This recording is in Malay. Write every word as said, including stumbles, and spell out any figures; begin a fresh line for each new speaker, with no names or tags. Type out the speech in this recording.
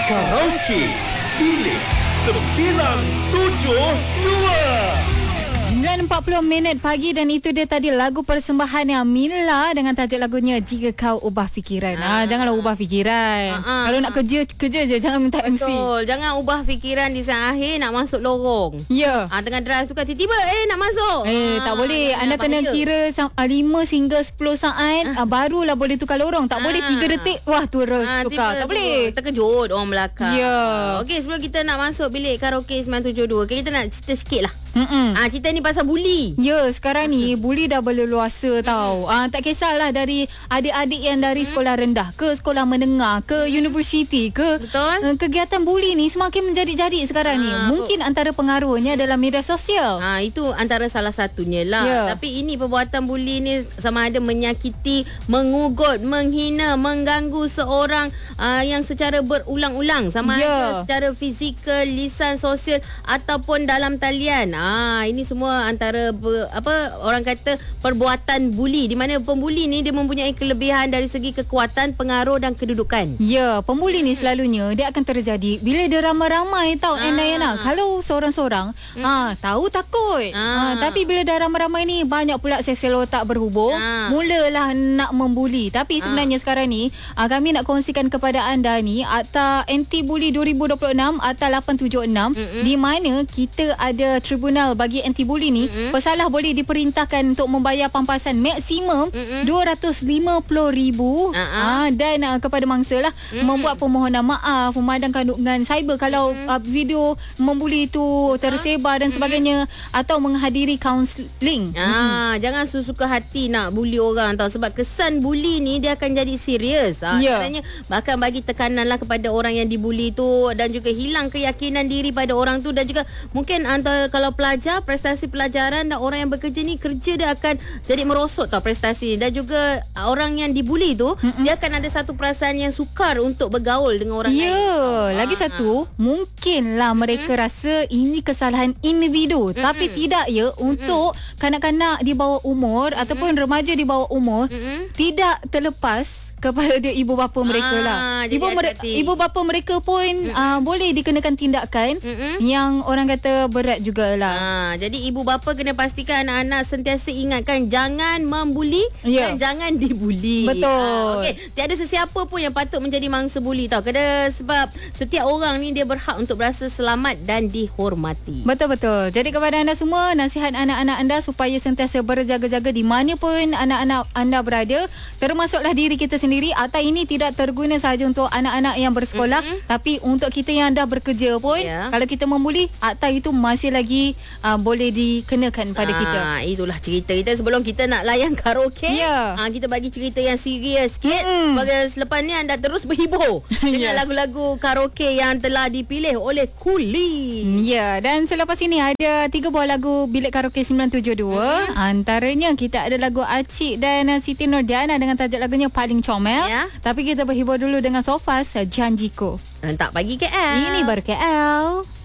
Karaoke Bilik sembilan tujuh dua.
sembilan empat puluh minit pagi dan itu dia tadi lagu persembahan yang Mila dengan tajuk lagunya Jika Kau Ubah Fikiran. Ah, janganlah ubah fikiran. Ah, ah, Kalau nak kerja kerja je, jangan minta M C.
Betul. Jangan ubah fikiran di saat akhir nak masuk lorong.
Ya.
Ah, tengah drive tu kan tiba-tiba eh nak masuk.
Eh,
ah,
tak boleh. Anda kena
bahaya.
kira lima hingga sepuluh saat ah. barulah boleh tukar lorong. Tak
Ah.
boleh tiga detik wah terus
Ah,
tukar. Tak
tiba,
boleh.
Terkejut orang belakang.
Ya.
Okey, sebelum kita nak masuk bilik karaoke sembilan tujuh dua, kita nak cerita sikit lah.
Mm-mm.
Ah, cerita ni pasal buli.
Ya, sekarang ni buli dah berleluasa tau. Ah, tak kisahlah dari adik-adik yang dari sekolah rendah ke sekolah menengah ke universiti ke.
Betul.
Uh, kegiatan buli ni semakin menjadi-jadi sekarang ni.
Ah,
Mungkin antara pengaruhnya dalam media sosial.
Ha, itu antara salah satunya lah.
Ya.
Tapi ini perbuatan buli ni sama ada menyakiti, mengugut, menghina, mengganggu seorang uh, yang secara berulang-ulang. Sama
Ya.
ada secara fizikal, lisan, sosial ataupun dalam talian. Ah, ini semua antara ber, apa orang kata perbuatan buli, di mana pembuli ni dia mempunyai kelebihan dari segi kekuatan, pengaruh dan kedudukan.
Ya, pembuli ni selalunya dia akan terjadi bila dia ramai-ramai tau,
Ah.
Endayana. Kalau seorang-seorang, ah, tahu takut. Ah.
Ah.
tapi bila dah ramai-ramai ni banyak pula sel-sel otak berhubung,
Ah.
mulalah nak membuli. Tapi sebenarnya sekarang ni, ah, kami nak kongsikan kepada anda ni Akta Anti Buli dua ribu dua puluh enam, Akta lapan tujuh enam,
Mm-mm.
di mana kita ada tribunal bagi anti buli ni.
Mm-mm.
Pesalah boleh diperintahkan untuk membayar pampasan maksimum
Mm-mm.
dua ratus lima puluh ribu
Ah,
ah, dan uh, kepada mangsa lah
Mm-mm.
membuat permohonan maaf, memadamkan dugaan cyber kalau uh, video membuli itu tersebar dan sebagainya, atau menghadiri kaunseling.
Ah, jangan susuka hati nak buli orang tau, sebab kesan buli ni dia akan jadi serius. Ah,
Ya.
Caranya bahkan bagi tekanan lah kepada orang yang dibuli tu, dan juga hilang keyakinan diri pada orang tu, dan juga mungkin antara kalau pelajar, prestasi pelajaran dan orang yang bekerja ni, kerja dia akan jadi merosot tau prestasi, dan juga ah, orang yang dibuli tu Mm-mm. dia akan ada satu perasaan yang sukar untuk bergaul dengan orang
Ya,
lain.
lagi
Ah,
satu, mungkinlah mereka rasa ini kesalahan individu, tapi tidak ya untuk kanak-kanak di bawah umur ataupun remaja di bawah umur,
Mm-mm.
tidak terlepas kepada ibu bapa mereka
Ah,
lah.
jadi
Ibu mere-
hati-hati.
ibu bapa mereka pun uh, boleh dikenakan tindakan
Mm-mm.
yang orang kata berat jugalah.
Ha, jadi ibu bapa kena pastikan anak-anak sentiasa ingatkan jangan membuli
Ya.
dan jangan dibuli.
Betul.
Ha, okey, tiada sesiapa pun yang patut menjadi mangsa buli tau. Kena sebab setiap orang ni dia berhak untuk berasa selamat dan dihormati.
Betul-betul. Jadi kepada anda semua, nasihat anak-anak anda supaya sentiasa berjaga-jaga di mana pun anak-anak anda berada, termasuklah diri kita sendiri. Akta ini tidak terguna sahaja untuk anak-anak yang bersekolah, mm-hmm. tapi untuk kita yang dah bekerja pun,
Ya.
kalau kita membuli, akta itu masih lagi uh, boleh dikenakan pada
Ah,
kita.
Itulah cerita kita sebelum kita nak layan karaoke.
Ya.
Ah, kita bagi cerita yang serius sikit.
Mm-mm.
Bagi selepas ni anda terus berhibur dengan
Ya.
lagu-lagu karaoke yang telah dipilih oleh Kuli.
Ya, dan selepas ini ada tiga buah lagu Bilik Karaoke sembilan tujuh dua. Mm-hmm. Antaranya kita ada lagu Acik dan uh, Siti Nordiana dengan tajuk lagunya Paling Comel.
Ya.
Tapi kita berhibur dulu dengan Sofas, Janjiku.
Tak pagi K L.
Ini baru K L.